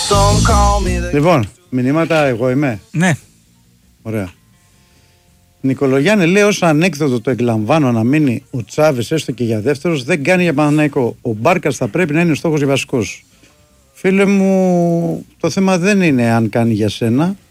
Λοιπόν, μηνύματα εγώ είμαι. Ναι. Ωραία. Νικολογιάννη λέει: όσο ανέκδοτο το εκλαμβάνω να μείνει ο Τσάβες έστω και για δεύτερος, δεν κάνει για Παναθηναϊκό. Ο Μπάρκας θα πρέπει να είναι ο στόχος για βασικός. Φίλε μου, το θέμα δεν είναι αν κάνει για σένα.